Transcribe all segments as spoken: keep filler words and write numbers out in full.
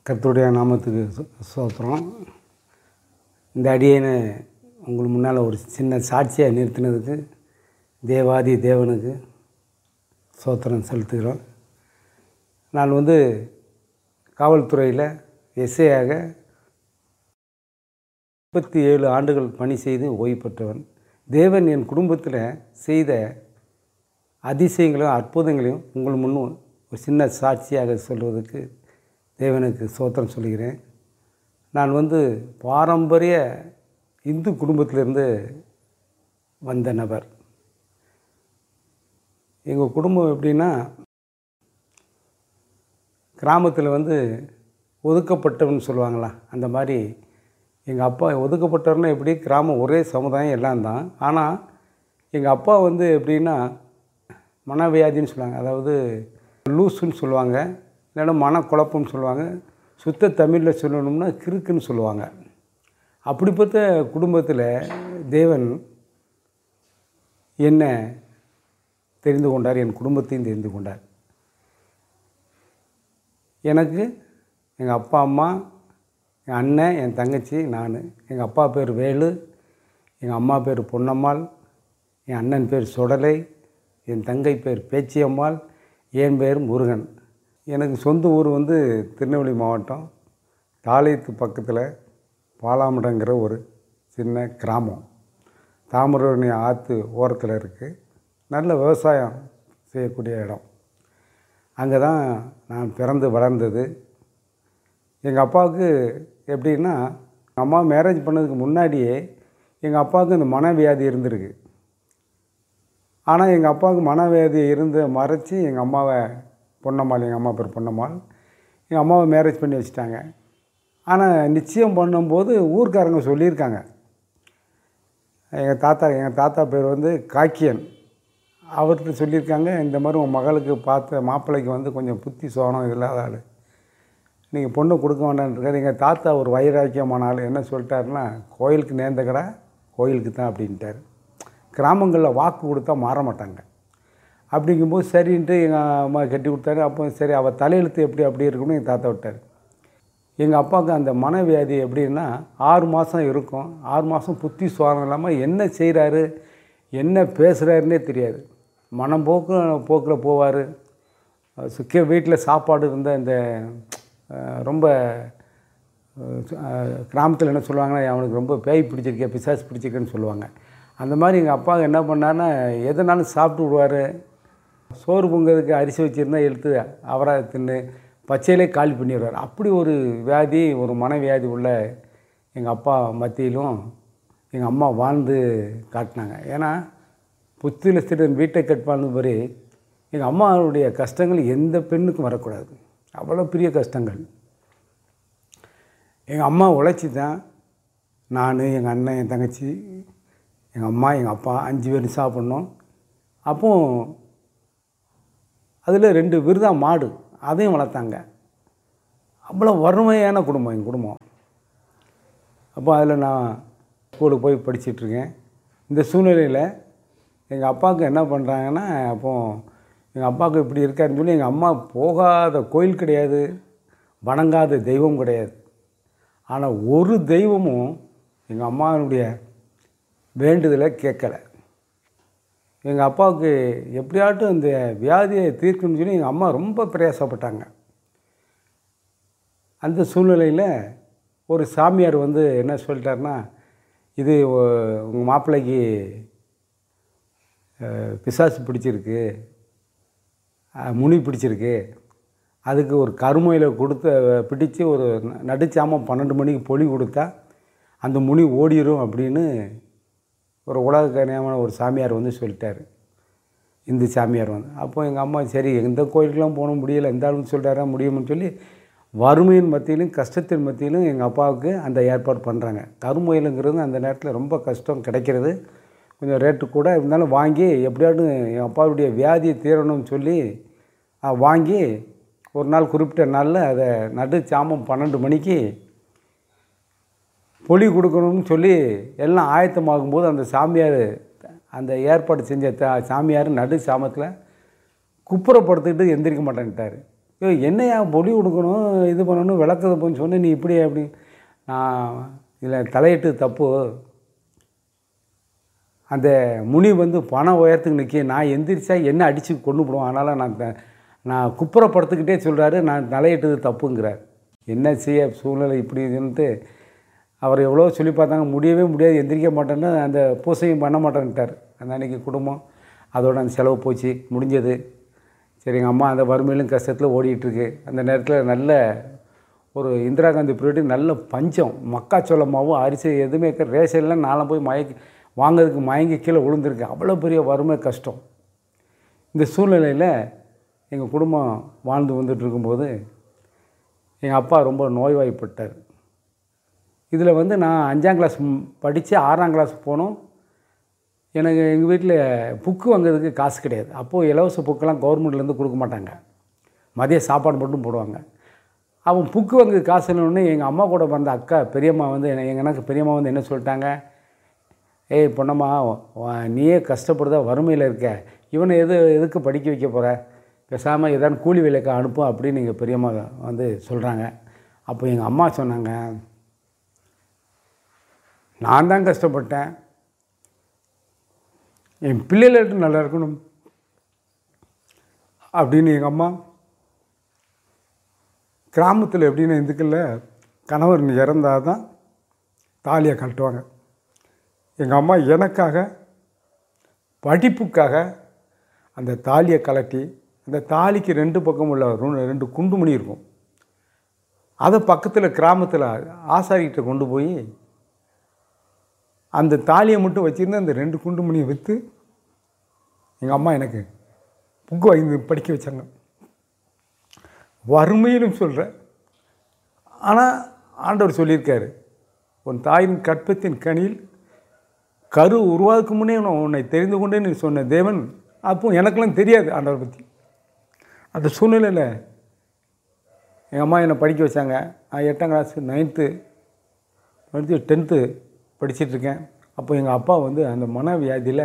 கர்த்தருடைய நாமத்துக்கு ஸ்தோத்திரம். இந்த அடியேனை உங்களுக்கு முன்னால் ஒரு சின்ன சாட்சியாக நிறுத்தினதுக்கு தேவாதி தேவனுக்கு ஸ்தோத்திரம் செலுத்துகிறோம். நான் வந்து காவல்துறையில் எஸ்ஐயாக முப்பத்தி ஏழு ஆண்டுகள் பணி செய்து ஓய்வு பெற்றவன். தேவன் என் குடும்பத்தில் செய்த அதிசயங்களையும் அற்புதங்களையும் உங்கள் முன் ஒரு சின்ன சாட்சியாக சொல்வதற்கு தேவனுக்கு ஸ்தோத்திரம் சொல்கிறேன். நான் வந்து பாரம்பரிய இந்து குடும்பத்திலிருந்து வந்த நபர். எங்கள் குடும்பம் எப்படின்னா, கிராமத்தில் வந்து ஒதுக்கப்பட்டவன்னு சொல்லுவாங்களா, அந்த மாதிரி எங்கள் அப்பா ஒதுக்கப்பட்டவர்னா எப்படி, கிராமம் ஒரே சமுதாயம் எல்லாம் தான். ஆனால் எங்கள் அப்பா வந்து எப்படின்னா மனவியாதின்னு சொல்லுவாங்க, அதாவது லூஸுன்னு சொல்லுவாங்க, இல்லைன்னா மனக்குழப்பம்னு சொல்லுவாங்க, சுத்த தமிழில் சொல்லணும்னா கிறுக்குன்னு சொல்லுவாங்க. அப்படிப்பட்ட குடும்பத்தில் தேவன் என்ன தெரிந்து கொண்டார், என் குடும்பத்தையும் தெரிந்து கொண்டார். எனக்கு எங்கள் அப்பா அம்மா, என் அண்ணன், என் தங்கச்சி, நான். எங்கள் அப்பா பேர் வேலு, எங்கள் அம்மா பேர் பொன்னம்மாள், என் அண்ணன் பேர் சுடலை, என் தங்கை பேர் பேச்சியம்மாள், என் பேர் முருகன். எனக்கு சொந்த ஊர் வந்து திருநெல்வேலி மாவட்டம் தாளையத்து பக்கத்தில் பாலாமடங்கிற ஒரு சின்ன கிராமம். தாமிரபரணி ஆற்று ஓரத்தில் இருக்குது. நல்ல விவசாயம் செய்யக்கூடிய இடம். அங்கே தான் நான் பிறந்து வளர்ந்தது. எங்கள் அப்பாவுக்கு எப்படின்னா, அம்மா மேரேஜ் பண்ணதுக்கு முன்னாடியே எங்கள் அப்பாவுக்கு இந்த மனவியாதி இருந்திருக்கு. ஆனால் எங்கள் அப்பாவுக்கு மனவியாதி இருந்து மறைச்சி எங்கள் அம்மாவை, பொன்னம்மாள், எங்கள் அம்மா பேர் பொன்னம்மாள், எங்கள் அம்மாவை மேரேஜ் பண்ணி வச்சுட்டாங்க. ஆனால் நிச்சயம் பண்ணும்போது ஊர்க்காரங்க சொல்லியிருக்காங்க, எங்கள் தாத்தா எங்கள் தாத்தா பேர் வந்து காக்கியன், அவர்கிட்ட சொல்லியிருக்காங்க, இந்த மாதிரி உங்கள் மகளுக்கு பார்த்த மாப்பிள்ளைக்கு வந்து கொஞ்சம் புத்தி சோனம் இல்லாத ஆள், நீங்கள் பொண்ணு கொடுக்க வேண்டான்ருக்காரு. எங்கள் தாத்தா ஒரு வைராக்கியமான ஆள். என்ன சொல்லிட்டாருன்னா, கோயிலுக்கு நேர்ந்த கடை கோயிலுக்கு தான் அப்படின்ட்டார். கிராமங்களில் வாக்கு கொடுத்தா மாற மாட்டாங்க. அப்படிங்கும்போது சரின்ட்டு எங்கள் அம்மா கட்டி கொடுத்தாரு. அப்போ சரி, அவள் தலையெழுத்து எப்படி அப்படி இருக்குன்னு எங்கள் தாத்தா விட்டார். எங்கள் அப்பாவுக்கு அந்த மனவியாதி எப்படின்னா, ஆறு மாதம் இருக்கும். ஆறு மாதம் புத்தி சுவாரம் இல்லாமல் என்ன செய்கிறாரு என்ன பேசுகிறாருன்னே தெரியாது. மனம் போக்கு போக்கில் போவார். சுக்கிய வீட்டில் சாப்பாடு இருந்த இந்த ரொம்ப கிராமத்தில் என்ன சொல்லுவாங்கன்னா, அவனுக்கு ரொம்ப பேய் பிடிச்சிருக்கே, பிசாசு பிடிச்சிருக்கேன்னு சொல்லுவாங்க. அந்த மாதிரி எங்கள் அப்பா என்ன பண்ணார்னா, எதனாலும் சாப்பிட்டு விடுவார். சோறு பொங்கிறதுக்கு அரிசி வச்சுருந்தா எடுத்து அவராக தின்னு பச்சையிலே காலி பண்ணிடுவார். அப்படி ஒரு வியாதி, ஒரு மனவியாதி உள்ள எங்கள் அப்பா மத்தியிலும் எங்கள் அம்மா வாழ்ந்து காட்டினாங்க. ஏன்னா புத்தியில் சிறுவன் வீட்டை கட்பான்னு மாதிரி எங்கள் அம்மாவுடைய கஷ்டங்கள் எந்த பெண்ணுக்கும் வரக்கூடாது. அவ்வளோ பெரிய கஷ்டங்கள். எங்கள் அம்மா உழைச்சி தான் நான், எங்கள் அண்ணன், என் தங்கச்சி, எங்கள் அம்மா, எங்கள் அப்பா அஞ்சு பேர் சாப்பிட்ணும். அப்போ அதில் ரெண்டு விருதா மாடு, அதையும் வளர்த்தாங்க. அவ்வளோ வறுமையான குடும்பம் எங்கள் குடும்பம். அப்போ அதில் நான் ஸ்கூலுக்கு போய் படிச்சிட்ருக்கேன். இந்த சூழ்நிலையில் எங்கள் அப்பாவுக்கு என்ன பண்ணுறாங்கன்னா, அப்போது எங்கள் அப்பாவுக்கு இப்படி இருக்காருன்னு சொல்லி எங்கள் அம்மா போகாத கோயில் கிடையாது, வணங்காத தெய்வம் கிடையாது. ஆனால் ஒரு தெய்வமும் எங்கள் அம்மாவுடைய வேண்டுதலை கேட்கலை. எங்கள் அப்பாவுக்கு எப்படியாட்டும் இந்த வியாதியை தீர்க்கணும்னு சொல்லி எங்கள் அம்மா ரொம்ப பிரயாசப்பட்டாங்க. அந்த சூழ்நிலையில் ஒரு சாமியார் வந்து என்ன சொல்லிட்டாருன்னா, இது உங்கள் மாப்பிள்ளைக்கு பிசாசு பிடிச்சிருக்கு, முனி பிடிச்சிருக்கு, அதுக்கு ஒரு கருமையில் கொடுத்து பிடிச்சி ஒரு நடுச்சாமம் பன்னெண்டு மணிக்கு பொலி கொடுத்தா அந்த முனி ஓடிடும் அப்படின்னு ஒரு உலக கணியமான ஒரு சாமியார் வந்து சொல்லிட்டார். இந்து சாமியார் வந்து. அப்போ எங்கள் அம்மா சரி, எந்த கோயிலுக்கெலாம் போக முடியலை, எந்த ஆளுன்னு சொல்லிட்டாரா முடியும்னு சொல்லி வறுமையின் மத்தியிலும் கஷ்டத்தின் மத்தியிலும் எங்கள் அப்பாவுக்கு அந்த ஏற்பாடு பண்ணுறாங்க. கருமுயலுங்கிறது அந்த நேரத்தில் ரொம்ப கஷ்டம் கிடைக்கிறது, கொஞ்சம் ரேட்டு கூட இருந்தாலும் வாங்கி எப்படியாவது என் அப்பாவுடைய வியாதியை தீரணும்னு சொல்லி வாங்கி ஒரு நாள் குறிப்பிட்ட நாளில் அதை நடு சாமம் பன்னெண்டு மணிக்கு பொலி கொடுக்கணும்னு சொல்லி எல்லாம் ஆயத்தமாகும்போது அந்த சாமியார், அந்த ஏற்பாடு செஞ்ச த சாமியார் நடு சாமத்தில் குப்புறப்படுத்திக்கிட்டு எந்திரிக்க மாட்டேன்ட்டார். ஐயோ என்னையா பொடி கொடுக்கணும் இது பண்ணணும் விளக்கதை போன்னு சொன்னேன், நீ இப்படி அப்படி. நான் இதில் தலையிட்டு தப்பு. அந்த முனி வந்து பணம் உயரத்துக்கு நிற்க, நான் எந்திரிச்சா என்ன அடித்து கொண்டு போடுவோம். அதனால் நான் நான் குப்புறப்படுத்திக்கிட்டே சொல்கிறாரு, நான் தலையிட்டது தப்புங்கிறார். என்ன செய்ய சூழ்நிலை இப்படி இதுன்ட்டு அவர் எவ்வளோ சொல்லி பார்த்தாங்க, முடியவே முடியாது, எந்திரிக்க மாட்டேன்னு அந்த பூசையும் பண்ண மாட்டேன்ட்டார். அந்த அன்றைக்கி குடும்பம் அதோட அந்த செலவு போச்சு, முடிஞ்சது. சரி, எங்கள் அம்மா அந்த வறுமையிலும் கஷ்டத்தில் ஓடிட்டுருக்கு. அந்த நேரத்தில் நல்ல ஒரு இந்திரா காந்தி பீரியடு, நல்ல பஞ்சம், மக்காச்சோளமாவும் அரிசி எதுவுமே ரேஷன்லாம் நானும் போய் மயக்கி வாங்கிறதுக்கு மயங்கி கீழே விழுந்திருக்கேன். அவ்வளோ பெரிய வறுமை கஷ்டம். இந்த சூழ்நிலையில் எங்கள் குடும்பம் வாழ்ந்து வந்துட்டு இருக்கும்போது எங்கள் அப்பா ரொம்ப நோய்வாய்ப்பட்டார். இதில் வந்து நான் அஞ்சாம் கிளாஸ் படித்து ஆறாம் கிளாஸ் போனோம். எனக்கு எங்கள் வீட்டில் புக்கு வாங்கிறதுக்கு காசு கிடையாது. அப்போது இலவச புக்கெல்லாம் கவர்மெண்ட்லேருந்து கொடுக்க மாட்டாங்க, மதிய சாப்பாடு மட்டும் போடுவாங்க. அவன் புக்கு வாங்க காசு இல்லைன்னு எங்கள் அம்மா கூட வந்த அக்கா பெரியம்மா வந்து எங்கள் எனக்கு பெரியம்மா வந்து என்ன சொல்லிட்டாங்க, ஏய் பொண்ணம்மா, நீயே கஷ்டப்படுதா, வறுமையில் இருக்க, இவனை எது எதுக்கு படிக்க வைக்க போகிற, பேசாமல் ஏதாவது கூலி வேலைக்கு அனுப்பும் அப்படின்னு எங்கள் பெரியம்மா வந்து சொல்கிறாங்க. அப்போ எங்கள் அம்மா சொன்னாங்க, நான் தான் கஷ்டப்பட்டேன், என் பிள்ளைகளுக்கு நல்லா இருக்கணும் அப்படின்னு. எங்கள் அம்மா கிராமத்தில் எப்படின்னு இதுக்குள்ள கணவர் இறந்தால் தான் தாலியை கட்டுவாங்க. எங்கள் அம்மா எனக்காக படிப்புக்காக அந்த தாலியை கலட்டி, அந்த தாலிக்கு ரெண்டு பக்கம் உள்ள ரெண்டு குண்டுமணி இருக்கும், அதை பக்கத்தில் கிராமத்தில் ஆசாரிகிட்ட கொண்டு போய் அந்த தாலியை மட்டும் வச்சுருந்து அந்த ரெண்டு குண்டுமணியை விற்று எங்கள் அம்மா எனக்கு புக்கு வாங்கி படிக்க வச்சாங்க. வறுமையிலும் சொல்கிறேன். ஆனால் ஆண்டவர் சொல்லியிருக்காரு, உன் தாயின் கற்பத்தின் கனியில் கரு உருவாக்கு முன்னே உன்னை தெரிந்து கொண்டேன்னு சொன்ன தேவன். அப்போ எனக்கெல்லாம் தெரியாது ஆண்டவர் பற்றி. அந்த சூழ்நிலையில் எங்கள் அம்மா என்னை படிக்க வச்சாங்க. நான் எட்டாம் கிளாஸ் நைன்த்து படித்து டென்த்து படிச்சிட்ருக்கேன். அப்போ எங்கள் அப்பா வந்து அந்த மனவியாதியில்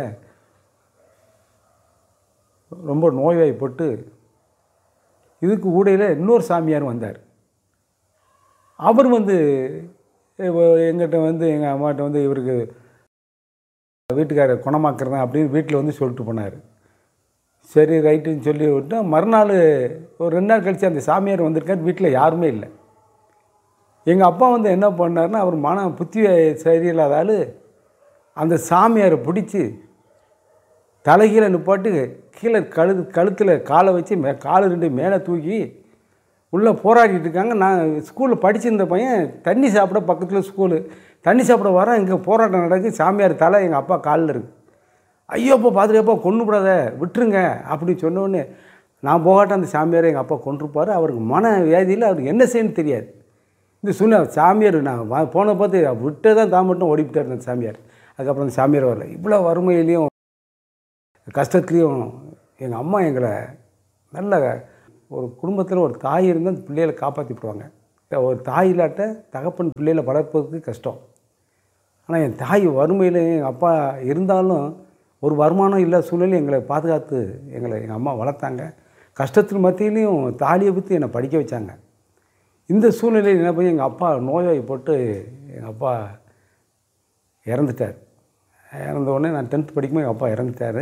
ரொம்ப நோய்வாய்ப்பட்டு, இதுக்கு ஊடையில் இன்னொரு சாமியார் வந்தார். அவர் வந்து எங்கிட்ட வந்து எங்கள் அம்மாட்ட வந்து இவருக்கு வீட்டுக்காரர் குணமாக்குறதா அப்படின்னு வீட்டில் வந்து சொல்லிட்டு போனார். சரி ரைட்டுன்னு சொல்லி விட்டு மறுநாள் ஒரு ரெண்டு நாள் கழித்து அந்த சாமியார் வந்திருக்கார். வீட்டில் யாருமே இல்லை. எங்கள் அப்பா வந்து என்ன பண்ணார்னா, அவர் மன புத்தி சரியில்லாத ஆள், அந்த சாமியாரை பிடிச்சி தலைகீழே நிப்பாட்டு கீழே கழு கழுத்தில் காலை வச்சு மே காலை ரெண்டு மேலே தூக்கி உள்ளே போராடிட்டு இருக்காங்க. நான் ஸ்கூலில் படிச்சிருந்த பையன் தண்ணி சாப்பிட பக்கத்தில் ஸ்கூலு தண்ணி சாப்பிட வரேன், இங்கே போராட்டம் நடக்குது, சாமியார் தலை எங்கள் அப்பா காலில் இருக்குது. ஐயோப்பா பார்த்துக்கப்பா கொண்டு விடாத விட்டுருங்க அப்படின்னு சொன்னோடனே நான் போகாட்டும் அந்த சாமியாரை எங்கள் அப்பா கொண்டிருப்பார். அவருக்கு மன வியாதியில் அவருக்கு என்ன செய்யணும்னு தெரியாது. இந்த சூழ்நிலை சாமியார் நான் போன பார்த்து விட்டே தான் தான் மட்டும் ஓடிவிட்டார் அந்த சாமியார். அதுக்கப்புறம் அந்த சாமியார் வரல. இவ்வளோ வறுமையிலையும் கஷ்டத்துலேயும் எங்கள் அம்மா எங்களை நல்ல ஒரு குடும்பத்தில் ஒரு தாய் இருந்தால் அந்த பிள்ளைகளை காப்பாற்றிவிடுவாங்க. ஒரு தாய் இல்லாட்ட தகப்பன் பிள்ளைகளை வளர்ப்பதற்கு கஷ்டம். ஆனால் என் தாய் வறுமையில் எங்கள் அப்பா இருந்தாலும் ஒரு வருமானம் இல்லாத சூழ்நிலை எங்களை பாதுகாத்து எங்களை எங்கள் அம்மா வளர்த்தாங்க. கஷ்டத்தின் மத்தியிலையும் தாலியை பற்றி என்னை படிக்க வச்சாங்க. இந்த சூழ்நிலையில் என்ன போய் எங்கள் அப்பா நோய்வாய்ப்பட்டு எங்கள் அப்பா இறந்துட்டார். இறந்த உடனே நான் டென்த்து படிக்கும்போது எங்கள் அப்பா இறந்துட்டார்.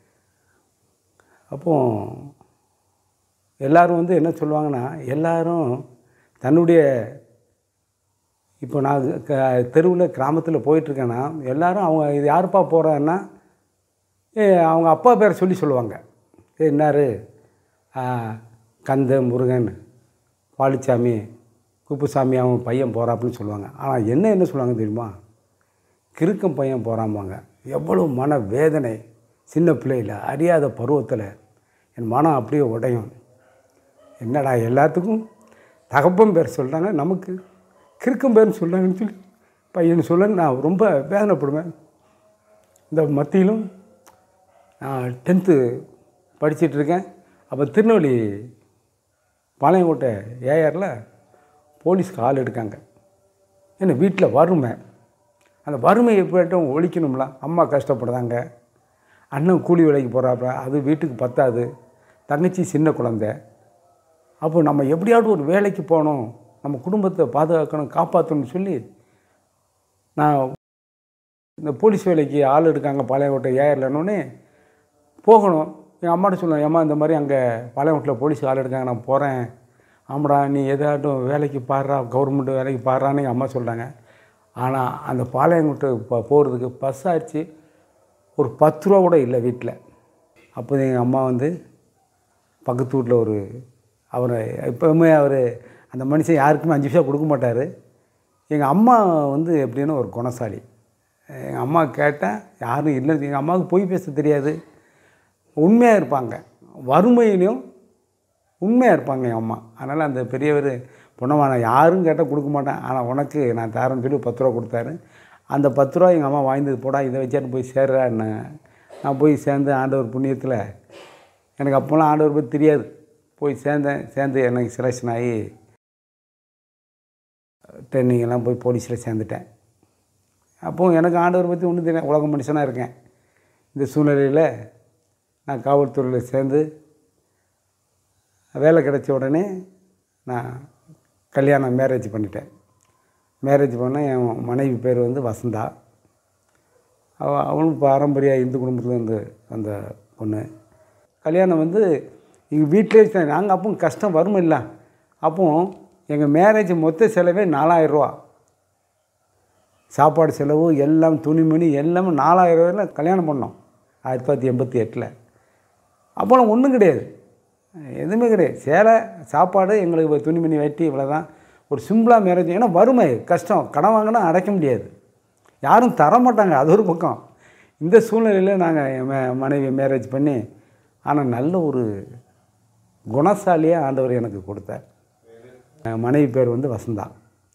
அப்போது எல்லோரும் வந்து என்ன சொல்லுவாங்கன்னா, எல்லோரும் தன்னுடைய இப்போ நான் க தெருவில் கிராமத்தில் போயிட்டுருக்கேன்னா எல்லோரும் அவங்க இது யாருப்பா போகிறான்னா ஏ அவங்க அப்பா பேரை சொல்லி சொல்லுவாங்க. ஏ என்னார் கந்த முருகன் பாலிச்சாமி குப்புசாமி அவன் பையன் போகிறான் அப்படின்னு சொல்லுவாங்க. ஆனால் என்ன என்ன சொல்லுவாங்க தெரியுமா, கிறுக்கம் பையன் போகிறாம்பாங்க. எவ்வளோ மன வேதனை. சின்ன பிள்ளையில் அறியாத பருவத்தில் என் மனம் அப்படியே உடையும். என்னடா எல்லாத்துக்கும் தகப்பன் பேர் சொல்கிறாங்க, நமக்கு கிறுக்கம் பேர்னு சொல்கிறாங்கன்னு சொல்லி பையன் சொல்ல நான் ரொம்ப வேதனைப்படுவேன். இந்த மத்தியிலும் நான் டென்த்து படிச்சிட்ருக்கேன். அப்போ திருநெல்வேலி பாளையங்கோட்டை ஏஆரில் போலீஸ்க்கு ஆள் எடுக்காங்க. ஏன்னா வீட்டில் வறுமை, அந்த வறுமை எப்படிட்டும் ஒழிக்கணும்ல. அம்மா கஷ்டப்படுறாங்க, அண்ணன் கூலி வேலைக்கு போகிறாப்ப அது வீட்டுக்கு பத்தாது, தங்கச்சி சின்ன குழந்தை, அப்போ நம்ம எப்படியாவது ஒரு வேலைக்கு போகணும், நம்ம குடும்பத்தை பாதுகாக்கணும், காப்பாற்றணும்னு சொல்லி நான் இந்த போலீஸ் வேலைக்கு ஆள் எடுக்காங்க பாளையங்கோட்டை ஏஆர்லன்னொன்னே போகணும். எங்கள் அம்மாட்ட சொல்லுவேன், ஏம்மா இந்த மாதிரி அங்கே பாளையங்கோட்டில் போலீஸ் ஆள் எடுக்காங்க, நான் போகிறேன். ஆமாடா நீ எதாட்டும் வேலைக்கு பாடுறா, கவர்மெண்ட் வேலைக்கு பாடுறான்னு எங்கள் அம்மா சொல்கிறாங்க. ஆனால் அந்த பாளையங்கோட்டை போ போகிறதுக்கு பஸ் ஆச்சு ஒரு பத்து ரூபா கூட இல்லை வீட்டில். அப்போ எங்கள் அம்மா வந்து பக்கத்து வீட்டில் ஒரு அவர் எப்போவுமே அவர் அந்த மனுஷன் யாருக்குமே அஞ்சு பைசா கொடுக்க மாட்டார். எங்கள் அம்மா வந்து எப்படின்னா ஒரு குணசாலி. எங்கள் அம்மா கேட்டால் யாரும் இல்லை, எங்கள் அம்மாவுக்கு பொய் பேச தெரியாது, உண்மையாக இருப்பாங்க, வறுமையிலையும் உண்மையாக இருப்பாங்க எங்கள் அம்மா. அதனால் அந்த பெரியவர் பொண்ணம்மா நான் யாரும் கேட்டால் கொடுக்க மாட்டேன், ஆனால் உனக்கு நான் தரேன்னு சொல்லி பத்து ரூபா கொடுத்தாரு. அந்த பத்து ரூபா எங்கள் அம்மா வாய்ந்தது போடா இதை வச்சாட்டு போய் சேர்றான்னு நான் போய் சேர்ந்து ஆண்டவர் புண்ணியத்தில் எனக்கு அப்போலாம் ஆண்டவர் பற்றி தெரியாது. போய் சேர்ந்தேன். சேர்ந்து எனக்கு செலெக்ஷன் ஆகி ட்ரெயினிங்கெல்லாம் போய் போலீஸில் சேர்ந்துட்டேன். அப்போது எனக்கு ஆண்டவர் பற்றி ஒன்றும் தெரியும், உலக மனுஷனாக இருக்கேன். இந்த சூழ்நிலையில் நான் காவல்துறையில் சேர்ந்து வேலை கிடைச்ச உடனே நான் கல்யாணம் மேரேஜ் பண்ணிட்டேன். மேரேஜ் பண்ண என் மனைவி பேர் வந்து வசந்தா. அவ அவனும் பாரம்பரிய இந்து குடும்பத்துலேருந்து அந்த பொண்ணு. கல்யாணம் வந்து எங்கள் வீட்டிலே நாங்கள் அப்போ கஷ்டம் வரும் இல்லை. அப்போ எங்கள் மேரேஜ் மொத்த செலவே நாலாயிரரூவா. சாப்பாடு செலவு எல்லாம் துணிமணி எல்லாமே நாலாயிரம் ரூபாயில் கல்யாணம் பண்ணோம் ஆயிரத்தி தொள்ளாயிரத்தி எண்பத்தி எட்டில். அப்போலாம் ஒன்றும் கிடையாது, எதுவுமே கிடையாது. சேலை சாப்பாடு எங்களுக்கு துணிமணி வெட்டி இவ்வளோ தான். ஒரு சிம்பிளாக மேரேஜ். ஏன்னா வறுமை கஷ்டம், கடன் வாங்கினா அடைக்க முடியாது, யாரும் தரமாட்டாங்க, அது ஒரு பக்கம். இந்த சூழ்நிலையில் நாங்கள் என் மே மனைவி மேரேஜ் பண்ணி, ஆனால் நல்ல ஒரு குணசாலியாக ஆண்டவர் எனக்கு கொடுத்தார். மனைவி பேர் வந்து வசந்தா.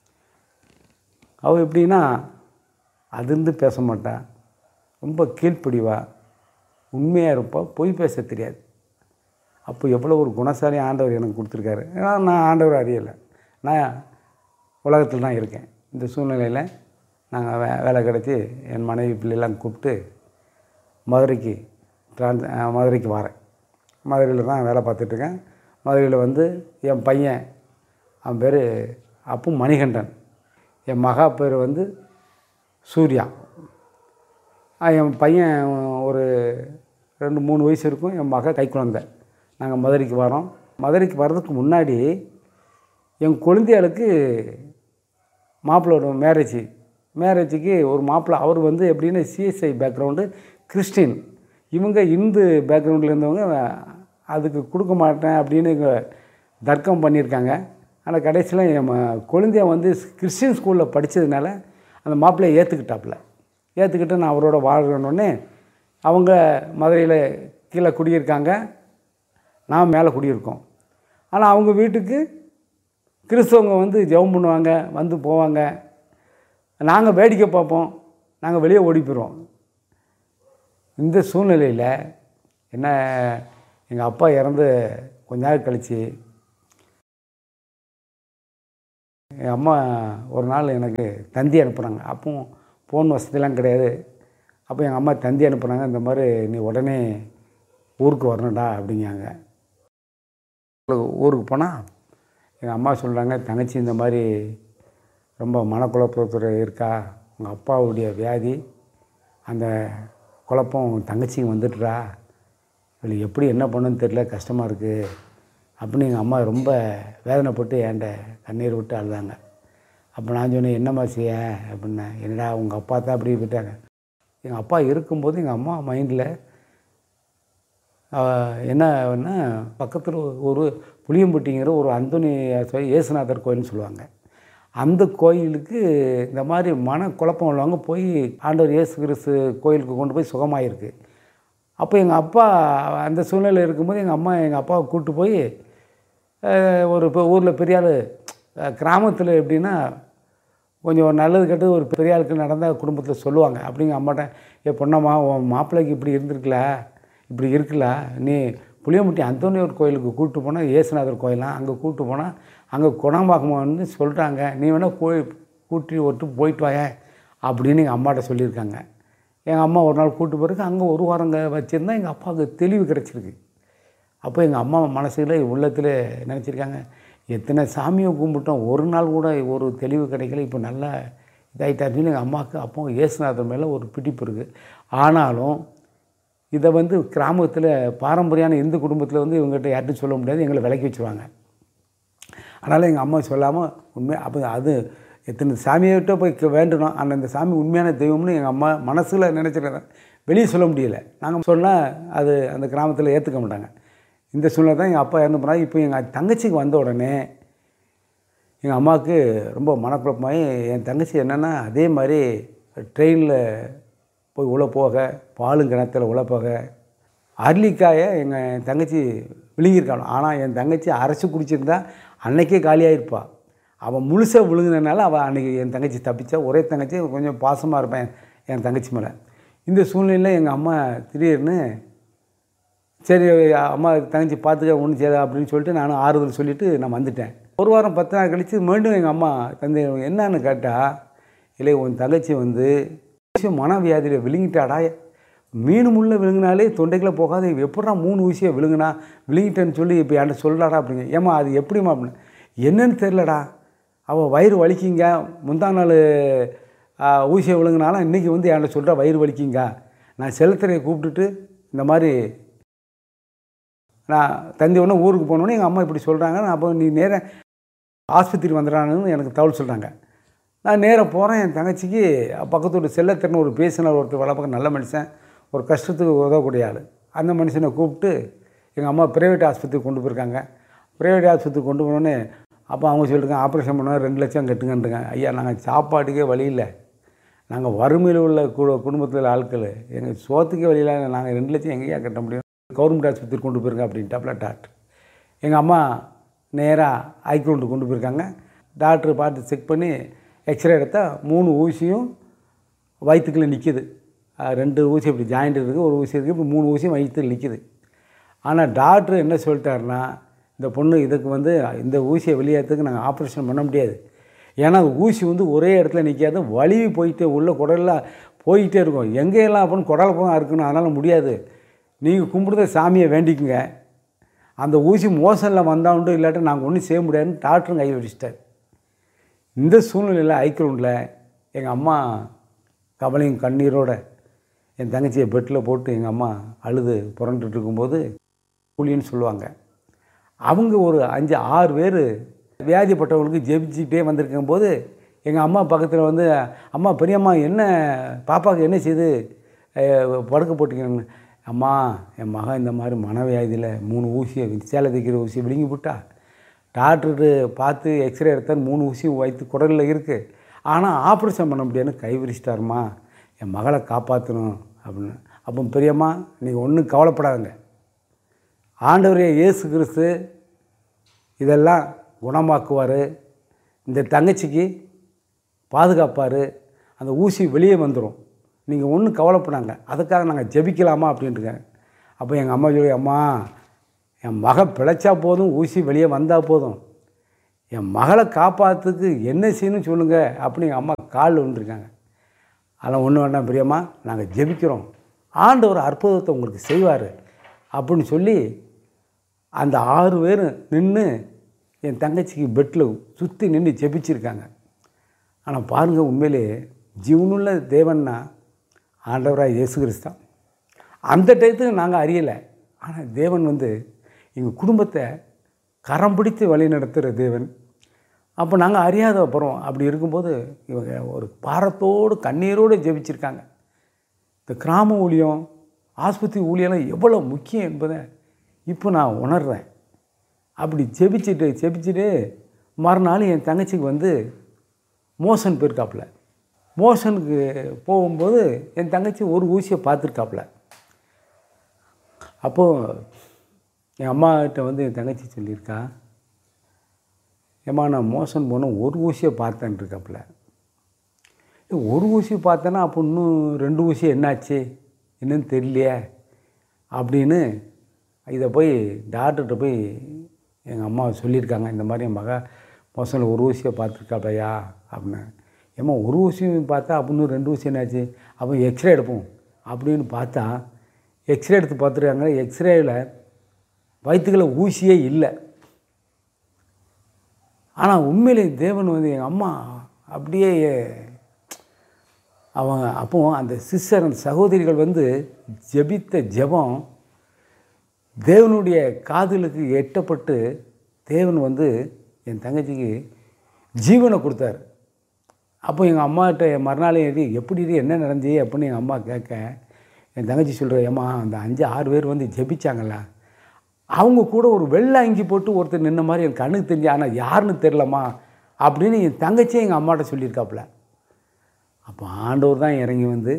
அவள் எப்படின்னா அதிர்ந்து பேச மாட்டா, ரொம்ப கீழ்ப்படிவா, உண்மையாக இருப்பாள், பொய் பேச தெரியாது. அப்போ எவ்வளோ ஒரு குணசாலி ஆண்டவர் எனக்கு கொடுத்துருக்காரு. நான் ஆண்டவர் அறியலை, நான் உலகத்தில் தான் இருக்கேன். இந்த சூழ்நிலையில் நாங்கள் வே வேலை கிடச்சி என் மனைவி பிள்ளைலாம் கூப்பிட்டு மதுரைக்கு ட்ரான்ஸ் மதுரைக்கு வரேன். மதுரையில் தான் வேலை பார்த்துட்ருக்கேன். மதுரையில் வந்து என் பையன், அவன் பேர் அப்போ மணிகண்டன், என் மகா பேர் வந்து சூர்யா. என் பையன் ஒரு ரெண்டு மூணு வயசு இருக்கும், என் மக கை குழந்தை. நாங்கள் மதுரைக்கு வரோம். மதுரைக்கு வர்றதுக்கு முன்னாடி என் குழந்தைகளுக்கு மாப்பிள்ளோட மேரேஜ் மேரேஜுக்கு ஒரு மாப்பிள்ளை. அவர் வந்து எப்படின்னா சிஎஸ்ஐ பேக்ரவுண்டு, கிறிஸ்டின். இவங்க இந்து பேக்ரவுண்டில் இருந்தவங்க அதுக்கு கொடுக்க மாட்டேன் அப்படின்னு தர்க்கம் பண்ணியிருக்காங்க. ஆனால் கடைசியில் என் குழந்தைய வந்து கிறிஸ்டின் ஸ்கூலில் படித்ததுனால அந்த மாப்பிள்ளையை ஏற்றுக்கிட்டாப்புல. ஏற்றுக்கிட்டு நான் அவரோட வாழ்கிறோன்னே அவங்க மதுரையில் கீழே குடியிருக்காங்க, நான் மேலே குடியிருக்கோம். ஆனால் அவங்க வீட்டுக்கு கிறிஸ்தவங்க வந்து ஜெபம் பண்ணுவாங்க, வந்து போவாங்க. நாங்கள் வேடிக்கை பார்ப்போம், நாங்கள் வெளியே ஓடி போயிடுவோம். இந்த சூழ்நிலையில் என்ன, எங்கள் அப்பா இறந்து கொஞ்ச நாள் கழித்து எங்கள் அம்மா ஒரு நாள் எனக்கு தந்தி அனுப்புகிறாங்க. அப்போ ஃபோன் வசதிலாம் கிடையாது. அப்போ எங்கள் அம்மா தந்தி அனுப்புகிறாங்க, இந்த மாதிரி நீ உடனே ஊருக்கு வரணும்டா அப்படிங்காங்க. ஊருக்கு போனால் எங்கள் அம்மா சொல்கிறாங்க, தங்கச்சி இந்த மாதிரி ரொம்ப மனக்குழப்பத்தில் இருக்கா, உங்கள் அப்பாவுடைய வியாதி, அந்த குழப்பம் தங்கச்சிங்க வந்துட்டுறா, இவளுக்கு எப்படி என்ன பண்ணுன்னு தெரியல, கஷ்டமாக இருக்குது அப்படின்னு எங்கள் அம்மா ரொம்ப வேதனைப்பட்டு என்கிட்ட கண்ணீர் விட்டு அழுதாங்க. அப்போ நான் சொன்னேன், என்னம்மா செய்ய அப்படின்னேன். என்னடா உங்கள் அப்பா தான் அப்படி விட்டாங்க. எங்கள் அப்பா இருக்கும்போது எங்கள் அம்மா மைண்டில் என்னன்னா, பக்கத்தில் ஒரு புளியம்பட்டிங்கிற ஒரு அந்தோனி இயேசுநாதர் கோயில்னு சொல்லுவாங்க. அந்த கோயிலுக்கு இந்த மாதிரி மனக்குழப்பம் உள்ளவங்க போய் ஆண்டவர் இயேசு கிறிஸ்து கோயிலுக்கு கொண்டு போய் சுகமாயிருக்கு. அப்போ எங்கள் அப்பா அந்த சூழ்நிலை இருக்கும்போது எங்கள் அம்மா எங்கள் அப்பாவை கூப்பிட்டு போய் ஒரு இப்போ ஊரில் பெரிய ஆள், கிராமத்தில் எப்படின்னா கொஞ்சம் ஒரு நல்லது கெட்டது ஒரு பெரிய ஆளுக்கு நடந்தால் குடும்பத்தில் சொல்லுவாங்க. அப்படிங்க அம்மாட்ட, ஏ பொண்ணம்மா உன் மாப்பிள்ளைக்கு இப்படி இருந்திருக்கல, இப்படி இருக்குல்ல, நீ புளியம்பட்டி அந்தோனியார் கோயிலுக்கு கூப்பிட்டு போனால், இயேசுநாதர் கோயிலாம் அங்கே கூப்பிட்டு போனால் அங்கே குணமாகுமான்னு சொல்கிறாங்க, நீ வேணால் கோயில் கூட்டி ஒட்டு போயிட்டு வாயேன் அப்படின்னு எங்கள் அம்மாட்ட சொல்லியிருக்காங்க. எங்கள் அம்மா ஒரு நாள் கூப்பிட்டு போகிறதுக்கு அங்கே ஒரு வாரங்க வச்சுருந்தா எங்கள் அப்பாவுக்கு தெளிவு கிடச்சிருக்கு. அப்போ எங்கள் அம்மா மனசுல உள்ளத்தில் நினச்சிருக்காங்க, எத்தனை சாமியை கும்பிட்டோம், ஒரு நாள் கூட ஒரு தெளிவு கிடைக்கல, இப்போ நல்லா இதாகிட்டாருன்னு சொல்லி எங்கள் அம்மாவுக்கு அப்போ இயேசுநாதர் மேலே ஒரு பிடிப்பு இருக்குது. ஆனாலும் இதை வந்து கிராமத்தில் பாரம்பரியான இந்து குடும்பத்தில் வந்து இவங்ககிட்ட யார்ட்டும் சொல்ல முடியாது, எங்களை விலக்கி வச்சுருவாங்க. அதனால் எங்கள் அம்மா சொல்லாமல் உண்மையாக அப்போ அது எத்தனை சாமியிட்ட போய் வேண்டணும், ஆனால் இந்த சாமி உண்மையான தெய்வம்னு எங்கள் அம்மா மனசில் நினச்சிருக்கேன், வெளியே சொல்ல முடியல. நாங்கள் சொன்னால் அது அந்த கிராமத்தில் ஏற்றுக்க மாட்டாங்க. இந்த சூழ்நிலை தான் எங்கள் அப்பா இறந்து போனாங்க. இப்போ எங்கள் தங்கச்சிக்கு வந்த உடனே எங்கள் அம்மாவுக்கு ரொம்ப மனக்குழப்பமாகி, என் தங்கச்சி என்னென்னா அதே மாதிரி ட்ரெயினில் போய் உள்ள போக, பாலும் கிணத்துல உள்ள போக, அரளிக்காயை எங்கள் தங்கச்சி விழுங்கியிருக்காள். ஆனால் என் தங்கச்சி அரைச்சி குடிச்சிருந்தா அன்றைக்கே காலியாகிருப்பா. அவன் முழுசாக விழுங்கினால அவள் அன்றைக்கி என் தங்கச்சி தப்பிச்சா. ஒரே தங்கச்சி, கொஞ்சம் பாசமாக இருப்பேன் என் தங்கச்சி மேலே. இந்த சூழ்நிலையில் எங்கள் அம்மா திடீர்னு சரி அம்மா தங்கச்சி பார்த்துக்க ஒன்றும் செய்ய அப்படின்னு சொல்லிட்டு நானும் ஆறுதல் சொல்லிவிட்டு நான் வந்துட்டேன். ஒரு வாரம் பத்து நாள் கழித்து மீண்டும் எங்கள் அம்மா தந்தை என்னன்னு கேட்டால், இல்லை உன் தங்கச்சி வந்து மனவியாதியில் விழுங்கிட்டாடா, மீன் முள்ள விழுங்கினாலே தொண்டைக்குள்ளே போகாது, எப்படா மூணு ஊசியை விழுங்கினா விழுங்கிட்டேன்னு சொல்லி இப்போ என்கிட்ட சொல்கிறாடா அப்படிங்க. ஏம்மா அது எப்படிம்மா அப்படின்னு, என்னன்னு தெரிலடா, அவள் வயிறு வலிக்கிங்க, முந்தா நாள் ஊசியை விழுங்கினாலும் இன்றைக்கி வந்து என்கிட்ட சொல்கிறா வயிறு வலிக்கிங்க. நான் செலுத்துறையை கூப்பிட்டுட்டு இந்த மாதிரி நான் தந்தி ஒன்று ஊருக்கு போனோன்னே எங்கள் அம்மா இப்படி சொல்கிறாங்க. நான் அப்போ நீ நேராக ஆஸ்பத்திரி வந்துடுறான்னு எனக்கு தகவல் சொல்கிறாங்க. நான் நேராக போகிறேன். என் தங்கச்சிக்கு பக்கத்தோட செல்லத்திறன் ஒரு பேசினார் ஒருத்தர், வளர்ப்பக்க நல்ல மனுஷன், ஒரு கஷ்டத்துக்கு உதவக்கூடிய ஆள். அந்த மனுஷனை கூப்பிட்டு எங்கள் அம்மா ப்ரைவேட் ஆஸ்பத்திரி கொண்டு போயிருக்காங்க. ப்ரைவேட் ஆஸ்பத்திரி கொண்டு போனோடனே அப்போ அவங்க சொல்லியிருக்காங்க, ஆப்ரேஷன் பண்ணால் ரெண்டு லட்சம் கட்டுங்கன்றாங்க. ஐயா நாங்கள் சாப்பாட்டுக்கே வழி இல்லை, நாங்கள் வறுமையில் உள்ள கு குடும்பத்தில் ஆட்கள், எங்கள் சோத்துக்கே வழி இல்லை, நாங்கள் ரெண்டு லட்சம் எங்கேயா கட்ட முடியும், கவர்மெண்ட் ஆஸ்பத்திரி கொண்டு போயிருங்க அப்படின்ட்டாப்புல டாக்டர். எங்கள் அம்மா நேராக ஐக்ரௌண்டு கொண்டு போயிருக்காங்க. டாக்டர் பார்த்து செக் பண்ணி எக்ஸ்ரே எடுத்தால் மூணு ஊசியும் வயிற்றுக்குள்ளே நிற்கிது. ரெண்டு ஊசி இப்படி ஜாயிண்ட் இருக்குது, ஒரு ஊசி இருக்குது, இப்போ மூணு ஊசியும் வயிற்றுல நிற்கிது. ஆனால் டாக்டர் என்ன சொல்லிட்டாருன்னா, இந்த பொண்ணு இதுக்கு வந்து இந்த ஊசியை வெளியேறதுக்கு நாங்கள் ஆப்ரேஷன் பண்ண முடியாது. ஏன்னா ஊசி வந்து ஒரே இடத்துல நிற்காது, வலிவு போயிட்டே உள்ள குடலாம் போயிட்டே இருக்கும், எங்கேயெல்லாம் அப்படின்னு குடலை போக இருக்கணும், அதனால் முடியாது, நீங்கள் கும்பிடுத சாமியை வேண்டிக்குங்க, அந்த ஊசி மோசனில் வந்தால் உண்டு, இல்லாட்டி நாங்கள் ஒன்றும் செய்ய முடியாதுன்னு டாக்டரும் கை வச்சிட்டார். இந்த சூழ்நிலையில் ஐக்ரௌண்டில் எங்கள் அம்மா கவலையும் கண்ணீரோடு என் தங்கச்சியை பெட்டில் போட்டு எங்கள் அம்மா அழுது புரண்டுட்டு இருக்கும்போது கூலின்னு சொல்லுவாங்க. அவங்க ஒரு அஞ்சு ஆறு பேர் வியாதிப்பட்டவங்களுக்கு ஜெபிச்சுக்கிட்டே வந்திருக்கும் போது எங்கள் அம்மா பக்கத்தில் வந்து, அம்மா பெரியம்மா என்ன பாப்பாவுக்கு என்ன செய்து படுக்க போட்டிங்கன்னு, அம்மா என் மகன் இந்த மாதிரி மனவியாதியில் மூணு ஊசியை சேலை தைக்கிற ஊசியை விழுங்கி விட்டா, டாக்டரு பார்த்து எக்ஸ்ரே எடுத்தால் மூணு ஊசியும் வயிற்று குடலில் இருக்குது, ஆனால் ஆப்ரேஷன் பண்ண முடியாதுன்னு கை விரிச்சிட்டாருமா, என் மகளை காப்பாற்றணும் அப்படின்னு. அப்போ பெரியம்மா நீங்கள் ஒன்றும் கவலைப்படாதுங்க, ஆண்டவரே இயேசு கிறிஸ்து இதெல்லாம் குணமாக்குவார், இந்த தங்கச்சிக்கு பாதுகாப்பார், அந்த ஊசி வெளியே வந்துடும், நீங்கள் ஒன்றும் கவலைப்படாங்க, அதுக்காக நாங்கள் ஜெபிக்கலாமா அப்படின்ட்டுருக்கேன். அப்போ எங்கள் அம்மா சொல்லி, அம்மா என் மக பிழைச்சா போதும், ஊசி வெளியே வந்தால் போதும், என் மகளை காப்பாற்றுறதுக்கு என்ன செய்யணும்னு சொல்லுங்கள் அப்படின்னு எங்கள் அம்மா காலில் விழுந்துருக்காங்க. அதெல்லாம் ஒன்று வேண்டாம் பெரியம்மா, நாங்கள் ஜெபிக்கிறோம், ஆண்டவர் அற்புதத்தை உங்களுக்கு செய்வார் அப்படின்னு சொல்லி அந்த ஆறு பேர் நின்று என் தங்கச்சிக்கு பெட்டில் சுற்றி நின்று ஜெபிச்சிருக்காங்க. ஆனால் பாருங்கள், உண்மையிலே ஜீவனுள்ள தேவன்னா ஆண்டவராக இயேசு கிறிஸ்து. அந்த டயத்துக்கு நாங்கள் அறியலை, ஆனால் தேவன் வந்து எங்கள் குடும்பத்தை கரம் பிடித்து வழி நடத்துகிற தேவன். அப்போ நாங்கள் அறியாத போகிறோம். அப்படி இருக்கும்போது இவங்க ஒரு பாரத்தோடு கண்ணீரோடு ஜெபிச்சிருக்காங்க. இந்த கிராம ஊழியம், ஆஸ்பத்திரி ஊழியெல்லாம் எவ்வளோ முக்கியம் என்பதை இப்போ நான் உணர்கிறேன். அப்படி ஜெபிச்சுட்டு ஜெபிச்சுட்டு மறுநாள் என் தங்கச்சிக்கு வந்து மோஷன் போயிருக்காப்புல. மோஷனுக்கு போகும்போது என் தங்கச்சி ஒரு ஊசியை பார்த்துருக்காப்புல. அப்போது என் அம்மாகிட்ட வந்து என் தங்கச்சி சொல்லியிருக்கா, ஏம்மா நான் மோஷன் போனோம் ஒரு ஊசியை பார்த்தேன் இருக்காப்புல. ஒரு ஊசி பார்த்தேன்னா அப்போ இன்னும் ரெண்டு ஊசி என்னாச்சு என்னன்னு தெரியலையே அப்படின்னு இதை போய் டாக்டர்கிட்ட போய் எங்கள் அம்மா சொல்லியிருக்காங்க, இந்த மாதிரி என் மக மோஷனில் ஒரு ஊசியை பார்த்துருக்காப்பையா அப்படின்னு. ஏம்மா ஒரு ஊசியும் பார்த்தா அப்படின்னு ரெண்டு ஊசி என்னாச்சு, அப்போ எக்ஸ்ரே எடுப்போம் அப்படின்னு பார்த்தா எக்ஸ்ரே எடுத்து பார்த்துருக்காங்க. எக்ஸ்ரேயில் வயிற்றுக்குள்ள ஊசியே இல்லை. ஆனால் உண்மையிலே தேவன் வந்து எங்கள் அம்மா அப்படியே அவங்க அப்போ அந்த சிஸ்டர் அந்த சகோதரிகள் வந்து ஜெபித்த ஜெபம் தேவனுடைய காதுகளுக்கு எட்டப்பட்டு தேவன் வந்து என் தங்கச்சிக்கு ஜீவனை கொடுத்தாரு. அப்போ எங்கள் அம்மாகிட்ட மறுநாள் ஏறி எப்படி என்ன நடந்துச்சு அப்படின்னு எங்கள் அம்மா கேட்க என் தங்கச்சி சொல்கிற, ஏம்மா அந்த அஞ்சு ஆறு பேர் வந்து ஜெபிச்சாங்கல்ல, அவங்க கூட ஒரு வெள்ளை அங்கி போட்டு ஒருத்தர் நின்ன மாதிரி எனக்கு கண்ணுக்கு தெரிஞ்சு, ஆனால் யாருன்னு தெரிலம்மா அப்படின்னு என் தங்கச்சியே எங்கள் அம்மாட்ட சொல்லியிருக்காப்புல. அப்போ ஆண்டவர் தான் இறங்கி வந்து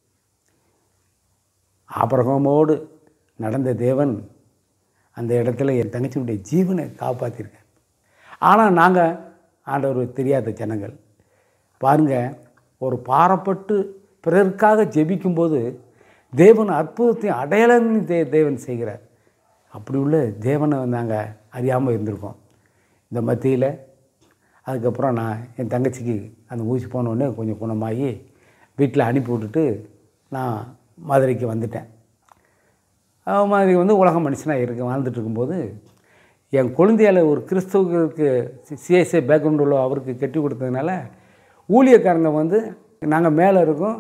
ஆபிரகாமோடு நடந்த தேவன் அந்த இடத்துல என் தங்கச்சியுடைய ஜீவனை காப்பாற்றிருக்கேன். ஆனால் நாங்கள் ஆண்டவர் தெரியாத ஜனங்கள் பாருங்கள், ஒரு பாரப்பட்டு பிறருக்காக ஜெபிக்கும்போது தேவன் அற்புதத்தையும் அடையாளங்களையும் தே தேவன் செய்கிறார். அப்படி உள்ள தேவனை நாங்கள் அறியாமல் இருந்திருக்கோம். இந்த மத்தியில் அதுக்கப்புறம் நான் என் தங்கச்சிக்கு அந்த ஊசி போனோடனே கொஞ்சம் குணமாகி வீட்டில் அனுப்பி விட்டுட்டு நான் மதுரைக்கு வந்துட்டேன். மதுரை வந்து உலக மனுஷனாக இருக்க வாழ்ந்துட்டு இருக்கும்போது என் குழந்தையால் ஒரு கிறிஸ்தவருக்கு சிஎஸ்ஏ பேக்ரவுண்ட் உள்ள அவருக்கு கட்டி கொடுத்ததுனால ஊழியக்காரங்க வந்து நாங்கள் மேலே இருக்கோம்,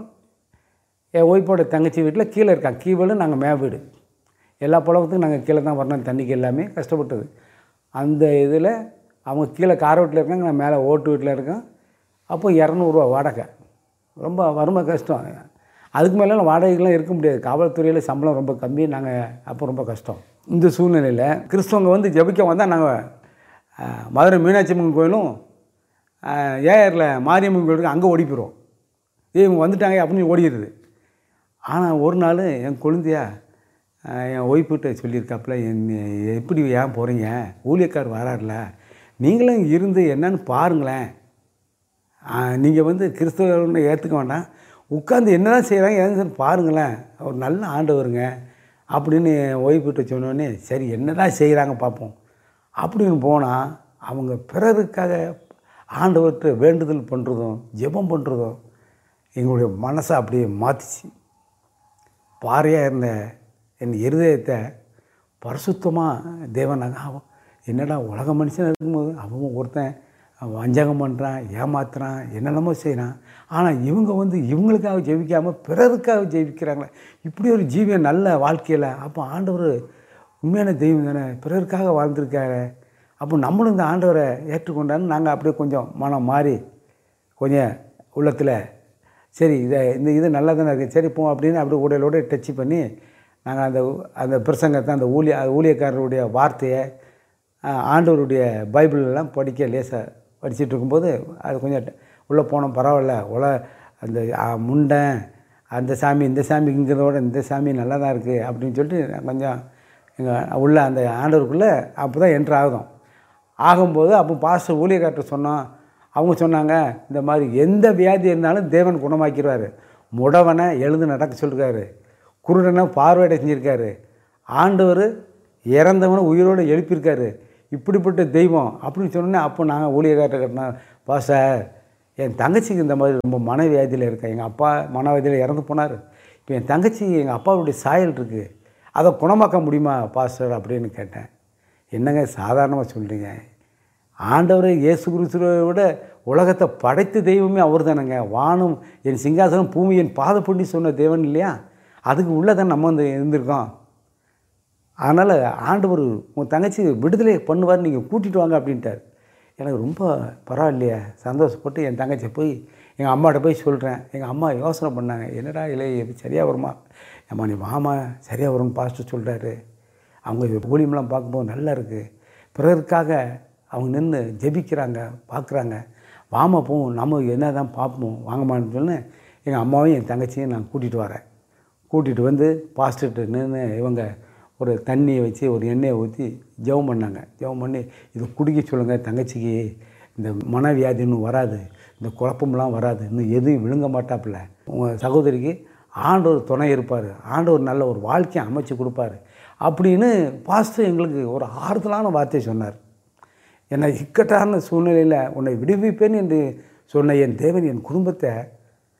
என் ஒய்ஃபோட தங்கச்சி வீட்டில் கீழே இருக்காங்க. கீழே நாங்கள் மே வீடு, எல்லா புலவத்துக்கும் நாங்கள் கீழே தான் வரணும், தண்ணிக்கு எல்லாமே கஷ்டப்பட்டது. அந்த இதில் அவங்க கீழே கார் வீட்டில் இருக்காங்க, நான் மேலே ஓட்டு வீட்டில் இருக்கேன். அப்போ இரநூறுவா வாடகை, ரொம்ப வறுமை கஷ்டம். அதுக்கு மேலே வாடகைக்கெலாம் இருக்க முடியாது, காவல்துறையில் சம்பளம் ரொம்ப கம்மி. நாங்கள் அப்போ ரொம்ப கஷ்டம். இந்த சூழ்நிலையில் கிறிஸ்தவங்க வந்து ஜெபிக்க வந்தால் நாங்கள் மதுரை மீனாட்சி அம்மன் கோயிலும் ஏஆரில் மாரியம்மன் கோயிலுக்கு அங்கே ஓடி போயிடுவோம். ஏ இவங்க வந்துட்டாங்க அப்படின்னு ஓடிடுது. ஆனால் ஒரு நாள் என் குழந்தையா என் ஒய்ஃப்கிட்ட சொல்லியிருக்காப்புல, என் எப்படி ஏன் போகிறீங்க, ஊழியக்கார் வராருல, நீங்களும் இருந்து என்னன்னு பாருங்களேன், நீங்கள் வந்து கிறிஸ்தவர்னு ஏற்றுக்க வேண்டாம், உட்காந்து என்ன தான் செய்கிறாங்க ஏன்னு பாருங்களேன், ஒரு நல்ல ஆண்டவருங்க அப்படின்னு என் ஒய்ஃப்கிட்ட சொன்னோடனே சரி என்ன தான் செய்கிறாங்க பார்ப்போம் அப்படின்னு போனால் அவங்க பிறருக்காக ஆண்டவர்கிட்ட வேண்டுதல் பண்ணுறதும் ஜெபம் பண்ணுறதும் எங்களுடைய மனசை அப்படியே மாற்றிச்சு. பாறையாக இருந்த என் இருதயத்தை பரிசுத்தமாக தேவனாக அவன் என்னடா உலக மனுஷனாக இருக்கும்போது அவன் ஒருத்தன் வஞ்சகம் பண்ணுறான், ஏமாத்துறான், என்னென்னமோ செய்கிறான். ஆனால் இவங்க வந்து இவங்களுக்காக ஜெபிக்காமல் பிறருக்காக ஜெபிக்கிறாங்களே, இப்படி ஒரு ஜீவியம் நல்ல வாழ்க்கையில். அப்போ ஆண்டவர் உண்மையான தெய்வம் தானே, பிறருக்காக வாழ்ந்துருக்காரு, அப்போ நம்மளும் இந்த ஆண்டவரை ஏற்றுக்கொண்டான்னு நாங்கள் அப்படியே கொஞ்சம் மனம் மாறி கொஞ்சம் உள்ளத்தில் சரி இதை இந்த இது நல்லா தானே இருக்குது, சரி போ அப்படின்னு அப்படியே உடலோடு டச் பண்ணி நாங்கள் அந்த அந்த பிரசங்கத்தை அந்த ஊழிய ஊழியக்காரருடைய வார்த்தையை ஆண்டவருடைய பைபிளெல்லாம் படிக்க லேசாக படிச்சுட்டு இருக்கும்போது அது கொஞ்சம் உள்ளே போனோம். பரவாயில்ல, உல அந்த முண்டை அந்த சாமி இந்த சாமிங்கிறதோட இந்த சாமி நல்லா தான் இருக்குது அப்படின்னு சொல்லிட்டு கொஞ்சம் எங்கள் உள்ள அந்த ஆண்டவருக்குள்ளே அப்போ தான் என்ட்ரு ஆகும். ஆகும்போது அப்போ பாஸ்டர் ஊழியக்கார்ட்ட சொன்னோம். அவங்க சொன்னாங்க, இந்த மாதிரி எந்த வியாதி இருந்தாலும் தேவன் குணமாக்கிடுவார், முடவனை எழுந்து நடக்க சொல்லியிருக்காரு, குருடனை பார்வையிட செஞ்சுருக்காரு, ஆண்டவர் இறந்தவனை உயிரோடு எழுப்பியிருக்காரு, இப்படிப்பட்ட தெய்வம் அப்படின்னு சொன்னோன்னே அப்போ நாங்கள் ஊழியக்கார்ட்ட கட்டினோம். பாஸ்டர் என் தங்கச்சிக்கு இந்த மாதிரி ரொம்ப மனவியாதியில் இருக்கேன், எங்கள் அப்பா மனவியாதியில் இறந்து போனார், இப்போ என் தங்கச்சி எங்கள் அப்பாவுடைய சாயல் இருக்குது, அதை குணமாக்க முடியுமா பாஸ்டர் அப்படின்னு கேட்டேன். என்னங்க சாதாரணமாக சொல்கிறீங்க, ஆண்டவர் இயேசு கிறிஸ்துவை விட உலகத்தை படைத்த தெய்வமே அவர் தானேங்க, வானம் என் சிங்காசனம் பூமி என் பாதப்பண்ணி சொன்ன தேவன் இல்லையா, அதுக்கு உள்ளே தான் நம்ம வந்து இருந்திருக்கோம். அதனால் ஆண்டவர் உங்கள் தங்கச்சி விடுதலை பண்ணுவார், நீங்கள் கூட்டிகிட்டு வாங்க அப்படின்ட்டார். எனக்கு ரொம்ப பரவாயில்லையே சந்தோஷப்பட்டு என் தங்கச்சியை போய் எங்கள் அம்மாட்ட போய் சொல்கிறேன். எங்கள் அம்மா யோசனை பண்ணாங்க, என்னடா இல்லை எப்படி சரியாக வருமா, அம்மா நீ மாமா சரியாக வரும்னு பாஸ்டர் சொல்கிறாரு, அவங்க ஊழியம்லாம் பார்க்கும்போது நல்லா இருக்குது, பிறருக்காக அவங்க நின்று ஜெபிக்கிறாங்க பார்க்குறாங்க, வாமா போவோம் நம்ம என்ன தான் பார்ப்போம் வாங்கம்மான்னு சொல்லி எங்கள் அம்மாவையும் என் தங்கச்சியும் நான் கூட்டிகிட்டு வரேன். கூட்டிகிட்டு வந்து பாஸ்டர்கிட்ட நின்று இவங்க ஒரு தண்ணியை வச்சு ஒரு எண்ணெயை ஊற்றி ஜெபம் பண்ணாங்க. ஜெபம் பண்ணி இதை குடிக்க சொல்லுங்கள், தங்கச்சிக்கு இந்த மனவியாதி இன்னும் வராது, இந்த குழப்பம்லாம் வராது, இன்னும் எதுவும் விழுங்க மாட்டாப்புல, உங்கள் சகோதரிக்கு ஆண்டவர் துணை இருப்பார், ஆண்டவர் நல்ல ஒரு வாழ்க்கையை அமைச்சு கொடுப்பாரு அப்படின்னு பாஸ்டர் எங்களுக்கு ஒரு ஆறுதலான வார்த்தையை சொன்னார். என்னை இக்கட்டான சூழ்நிலையில் உன்னை விடுவிப்பேன் என்று சொன்ன என் தேவன் என் குடும்பத்தை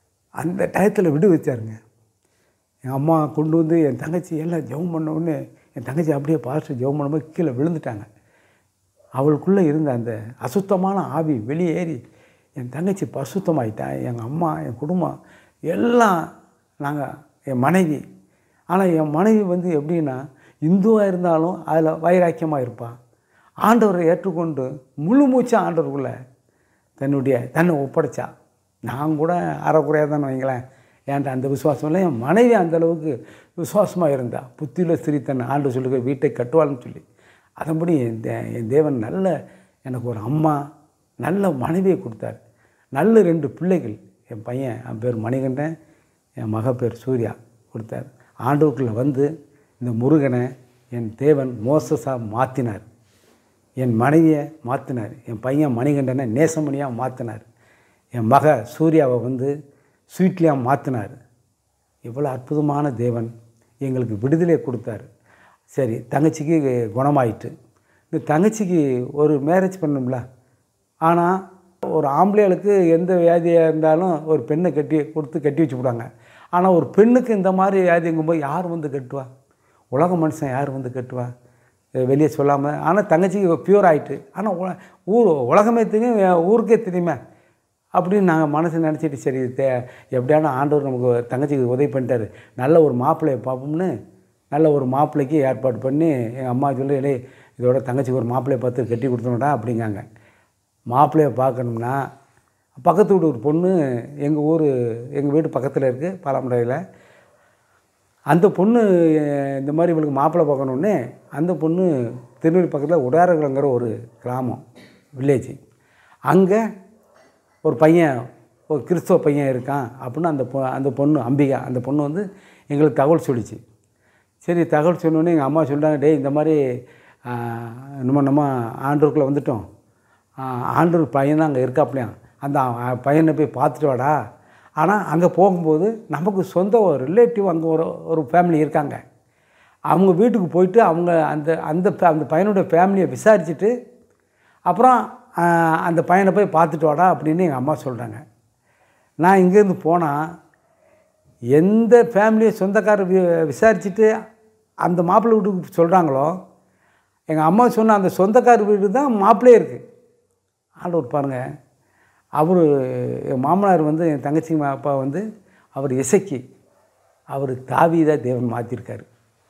அந்த டயத்தில் விடு வச்சாருங்க. என் அம்மா கொண்டு வந்து என் தங்கச்சி எல்லாம் ஜெபம் பண்ண உடனே என் தங்கச்சி அப்படியே பாஸ்டர் ஜெபம் பண்ணும்போது கீழே விழுந்துட்டாங்க. அவளுக்குள்ளே இருந்த அந்த அசுத்தமான ஆவி வெளியேறி என் தங்கச்சி பசுத்தமாயிட்டேன். எங்கள் அம்மா, என் குடும்பம் எல்லாம் நாங்கள், என் மனைவி. ஆனால் என் மனைவி வந்து எப்படின்னா, இந்துவாக இருந்தாலும் அதில் வைராக்கியமாக இருப்பாள். ஆண்டவரை ஏற்றுக்கொண்டு முழு மூச்சாக ஆண்டவருக்குள்ளே தன்னுடைய தன்னை ஒப்படைச்சா. நான் கூட அறக்குறையாக தான் வைங்களேன், ஏன்ட்ட அந்த விசுவாசம் இல்லை. என் மனைவி அந்தளவுக்கு விசுவாசமாக இருந்தாள். புத்தியுள்ள ஸ்திரீ தன் ஆண்டு சொல்லுங்க வீட்டை கட்டுவாள்னு சொல்லி. அதன்படி என் தே என் தேவன் நல்ல எனக்கு ஒரு அம்மா, நல்ல மனைவியை கொடுத்தார். நல்ல ரெண்டு பிள்ளைகள், என் பையன் என் பேர் மணிகண்டன், என் மக பேர் சூர்யா கொடுத்தார். ஆண்டவருக்குள்ளே வந்து இந்த முருகனை என் தேவன் மோசஸாக மாற்றினார். என் மனைவியை மாற்றினார். என் பையன் மணிகண்டனை நேசமணியாக மாற்றினார். என் மக சூர்யாவை வந்து ஸ்வீட்லியாக மாற்றினார். இவ்வளோ அற்புதமான தேவன் எங்களுக்கு விடுதலை கொடுத்தார். சரி, தங்கச்சிக்கு குணமாயிட்டு. இந்த தங்கச்சிக்கு ஒரு மேரேஜ் பண்ணணும்ல. ஆனால் ஒரு ஆம்பளைகளுக்கு எந்த வியாதியாக இருந்தாலும் ஒரு பெண்ணை கட்டி கொடுத்து கட்டி வச்சு விடுவாங்க. ஆனால் ஒரு பெண்ணுக்கு இந்த மாதிரி வியாதிங்கும்போது யார் வந்து கட்டுவா? உலக மனுஷன் யார் வந்து கட்டுவா? வெளியே சொல்லாமல். ஆனால் தங்கச்சிக்கு ப்யூர் ஆகிட்டு. ஆனால் உல ஊர் உலகமே தெரியும், ஊருக்கே தெரியுமே அப்படின்னு நாங்கள் மனசு நினச்சிட்டு, சரி தே எப்படியான ஆண்டவர் நமக்கு தங்கச்சிக்கு உதவி பண்ணிட்டார், நல்ல ஒரு மாப்பிள்ளையை பார்ப்போம்னு நல்ல ஒரு மாப்பிள்ளைக்கு ஏற்பாடு பண்ணி எங்கள் அம்மா சொல்லி, இடையே இதோட தங்கச்சிக்கு ஒரு மாப்பிள்ளையை பார்த்து கட்டி கொடுத்தோம்டா அப்படிங்காங்க. மாப்பிள்ளையை பார்க்கணும்னா பக்கத்து வீடு ஒரு பொண்ணு எங்கள் ஊர், எங்கள் வீடு பக்கத்தில் இருக்குது பாலாமடையில். அந்த பொண்ணு இந்த மாதிரி இவளுக்கு மாப்பிள்ளை பார்க்கணுன்னே அந்த பொண்ணு திருநெல்வேலி பக்கத்தில் உடையாரகுளங்கிற ஒரு கிராமம், வில்லேஜ். அங்கே ஒரு பையன், ஒரு கிறிஸ்தவ பையன் இருக்கான் அப்படின்னு அந்த பொ அந்த பொண்ணு அம்பிகா, அந்த பொண்ணு வந்து எங்களுக்கு தகவல் சொல்லிச்சு. சரி, தகவல் சொன்னோன்னே எங்கள் அம்மா சொல்கிறாங்க, டேய் இந்த மாதிரி நம்ம நம்ம ஆண்டூருக்குள்ளே வந்துட்டோம், ஆண்டூர் பையன் தான் அங்கே இருக்காப்லையாம், அந்த பையனை போய் பார்த்துட்டு வாடா. ஆனால் அங்கே போகும்போது நமக்கு சொந்த ஒரு ரிலேட்டிவ் அங்கே ஒரு ஒரு ஃபேமிலி இருக்காங்க, அவங்க வீட்டுக்கு போயிட்டு அவங்க அந்த அந்த அந்த பையனுடைய ஃபேமிலியை விசாரிச்சுட்டு அப்புறம் அந்த பையனை போய் பார்த்துட்டு வாடா அப்படின்னு எங்கள் அம்மா சொல்கிறாங்க. நான் இங்கேருந்து போனால் எந்த ஃபேமிலியை சொந்தக்காரர் வி விசாரிச்சுட்டு அந்த மாப்பிள்ளை வீட்டுக்கு சொல்கிறாங்களோ, எங்கள் அம்மா சொன்ன அந்த சொந்தக்கார வீடு தான் மாப்பிள்ளையே இருக்குது. ஆண்டவர் பாருங்கள், அவர் என் மாமனார் வந்து என் தங்கச்சி அப்பா வந்து அவர் இசைக்கு அவர் தாவீதா தேவன் மாற்றிருக்காரு.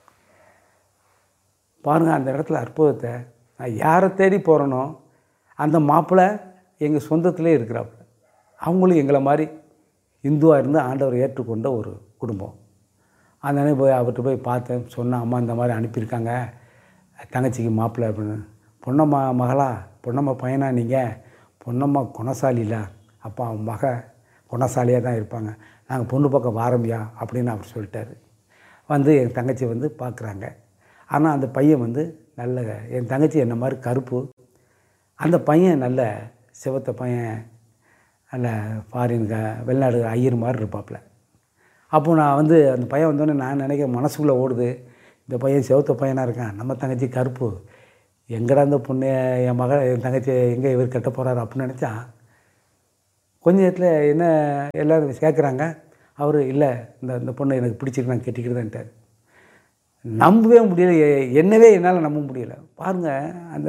பாருங்கள் அந்த இடத்துல அற்புதத்தை. நான் யாரை தேடி போகிறேனோ அந்த மாப்பிள்ளை எங்கள் சொந்தத்திலே இருக்கிறாப்புல. அவங்களும் எங்களை மாதிரி இந்துவாக இருந்து ஆண்டவர் ஏற்றுக்கொண்ட ஒரு குடும்பம். அதனால போய் அவர்கிட்ட போய் பார்த்தேன், சொன்னேன், அம்மா இந்த மாதிரி அனுப்பியிருக்காங்க தங்கச்சிக்கு மாப்பிள்ளை அப்படின்னு. பொன்னம்மா மகளா, பொன்னம்மா பையனா நீங்கள்? பொன்னம்மா குணசாலியில், அப்பா மக குணசாலியாக தான் இருப்பாங்க, நாங்கள் பொண்ணு பக்கம் வாரம்பியா அப்படின்னு அவர் சொல்லிட்டார். வந்து என் தங்கச்சி வந்து பார்க்குறாங்க. ஆனால் அந்த பையன் வந்து நல்ல, என் தங்கச்சி என்ன மாதிரி கருப்பு, அந்த பையன் நல்ல சிவத்த பையன், நல்ல ஃபாரின் க வெளிநாடு ஐயர் மாதிரி இருப்பாப்புல. அப்போது நான் வந்து அந்த பையன் வந்தோடனே நான் நினைக்க மனசுக்குள்ளே ஓடுது, இந்த பையன் சிவத்த பையனாக இருக்கான், நம்ம தங்கச்சி கருப்பு, எங்கடா இந்த பொண்ணு என் மக என் தங்கச்சி எங்கே இவர் கட்ட போகிறாரு அப்படின்னு நினச்சா, கொஞ்ச நேரத்தில் என்ன எல்லோரும் கேட்குறாங்க, அவர் இல்லை இந்த இந்த பொண்ணை எனக்கு பிடிச்சிருக்கு நான் கட்டிக்கிறதான்ட்டார். நம்பவே முடியல, என்னவே என்னால் நம்ப முடியலை. பாருங்கள் அந்த